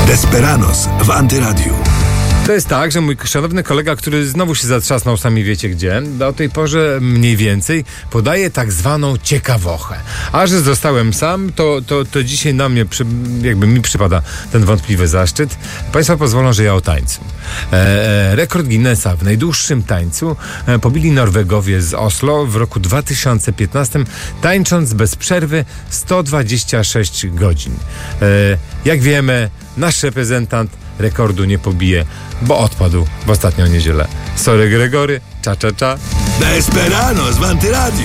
Desperados w Antyradiu. To jest tak, że mój szanowny kolega, który znowu się zatrzasnął, sami wiecie gdzie, do tej porze mniej więcej podaje tak zwaną ciekawochę. A że zostałem sam, to dzisiaj na mnie, jakby mi przypada ten wątpliwy zaszczyt. Państwo pozwolą, że ja o tańcu. Rekord Guinnessa w najdłuższym tańcu pobili Norwegowie z Oslo w roku 2015, tańcząc bez przerwy 126 godzin. Jak wiemy, nasz reprezentant rekordu nie pobije, bo odpadł w ostatnią niedzielę. Sorry Gregory, cza. Desperados w Antyradiu.